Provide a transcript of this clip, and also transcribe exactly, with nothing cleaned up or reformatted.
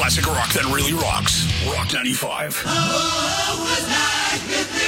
Classic rock that really rocks. Rock ninety-five. Oh, was nice with